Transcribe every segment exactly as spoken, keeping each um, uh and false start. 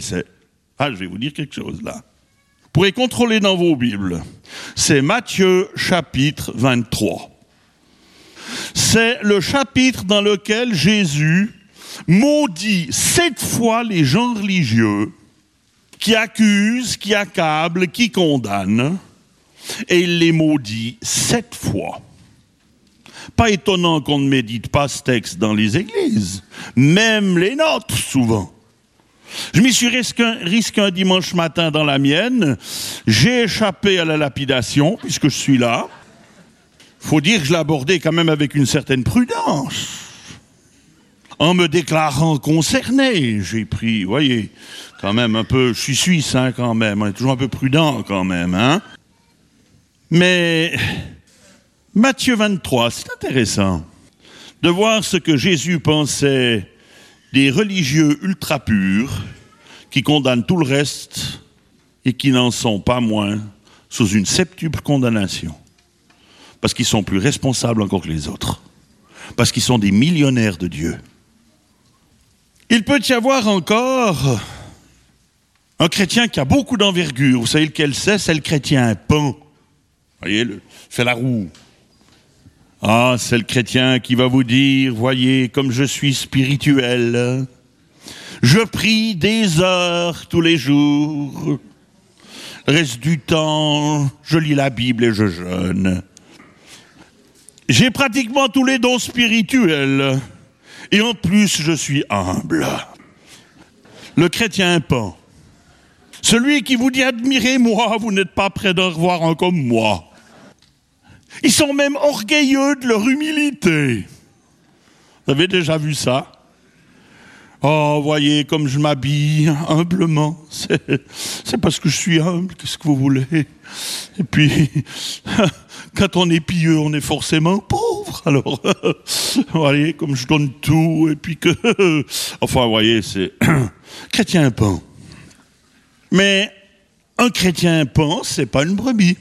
c'est. Ah, je vais vous dire quelque chose là. Vous pourrez contrôler dans vos Bibles. C'est Matthieu chapitre vingt-trois. C'est le chapitre dans lequel Jésus maudit sept fois les gens religieux qui accusent, qui accablent, qui condamnent, et il les maudit sept fois. Pas étonnant qu'on ne médite pas ce texte dans les églises, même les nôtres souvent. Je m'y suis risqué un dimanche matin dans la mienne, j'ai échappé à la lapidation, puisque je suis là. Faut dire que je l'ai abordé quand même avec une certaine prudence. En me déclarant concerné, j'ai pris, vous voyez, quand même un peu, je suis suisse hein, quand même, on est toujours un peu prudent quand même. Hein. Mais Matthieu vingt-trois, c'est intéressant de voir ce que Jésus pensait des religieux ultra purs qui condamnent tout le reste et qui n'en sont pas moins sous une septuple condamnation. Parce qu'ils sont plus responsables encore que les autres. Parce qu'ils sont des millionnaires de Dieu. Il peut y avoir encore un chrétien qui a beaucoup d'envergure. Vous savez lequel c'est? C'est le chrétien Pan. Vous voyez, le, fait la roue. Ah, c'est le chrétien qui va vous dire, voyez, comme je suis spirituel, je prie des heures tous les jours. Le reste du temps, je lis la Bible et je jeûne. J'ai pratiquement tous les dons spirituels. Et en plus, je suis humble. Le chrétien Pan. Celui qui vous dit, admirez-moi, vous n'êtes pas près d'en revoir un comme moi. Ils sont même orgueilleux de leur humilité. Vous avez déjà vu ça? Oh, voyez, comme je m'habille humblement. C'est, c'est parce que je suis humble, qu'est-ce que vous voulez? Et puis, quand on est pieux, on est forcément pauvre. Alors, voyez, comme je donne tout, et puis que... Enfin, vous voyez, c'est... chrétien Pan. Mais un chrétien Pan, c'est pas une brebis.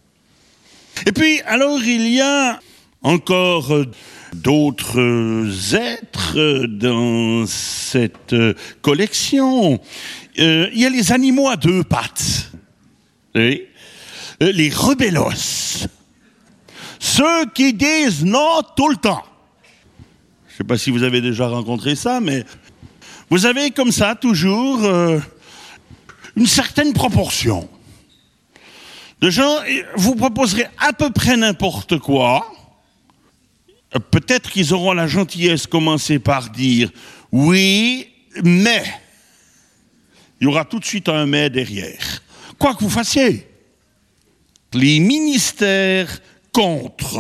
Et puis, alors, il y a encore d'autres êtres dans cette collection. Euh, il y a les animaux à deux pattes. Oui. Euh, les rebellos. Ceux qui disent non tout le temps. Je ne sais pas si vous avez déjà rencontré ça, mais vous avez comme ça toujours euh, une certaine proportion de gens, vous proposerez à peu près n'importe quoi. Peut-être qu'ils auront la gentillesse de commencer par dire « oui, mais ». Il y aura tout de suite un « mais » derrière. Quoi que vous fassiez. Les ministères contre.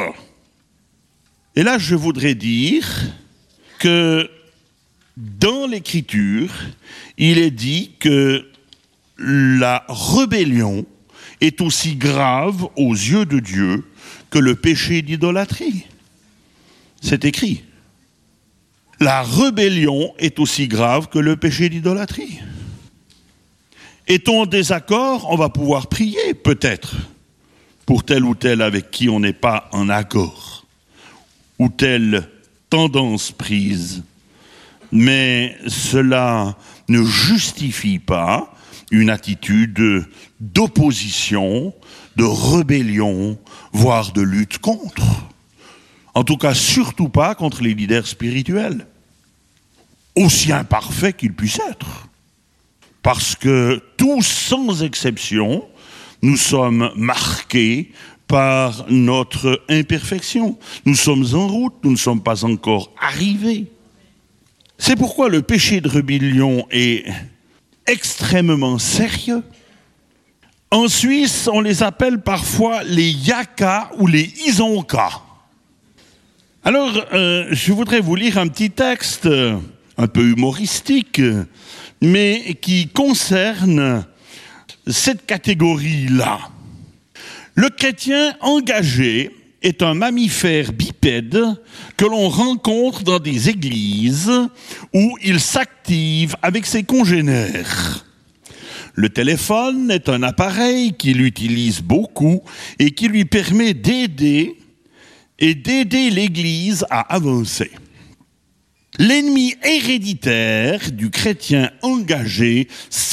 Et là, je voudrais dire que dans l'Écriture, il est dit que la rébellion est aussi grave aux yeux de Dieu que le péché d'idolâtrie. C'est écrit. La rébellion est aussi grave que le péché d'idolâtrie. Est-on en désaccord? On va pouvoir prier, peut-être, pour tel ou tel avec qui on n'est pas en accord, ou telle tendance prise. Mais cela ne justifie pas une attitude d'opposition, de rébellion, voire de lutte contre. En tout cas, surtout pas contre les leaders spirituels, aussi imparfaits qu'ils puissent être. Parce que tous, sans exception, nous sommes marqués par notre imperfection. Nous sommes en route, nous ne sommes pas encore arrivés. C'est pourquoi le péché de rébellion est extrêmement sérieux. En Suisse, on les appelle parfois les yakas ou les isonkas. Alors, euh, je voudrais vous lire un petit texte euh, un peu humoristique, mais qui concerne cette catégorie-là. Le chrétien engagé est un mammifère bipède que l'on rencontre dans des églises où il s'active avec ses congénères. Le téléphone est un appareil qu'il utilise beaucoup et qui lui permet d'aider et d'aider l'Église à avancer. L'ennemi héréditaire du chrétien engagé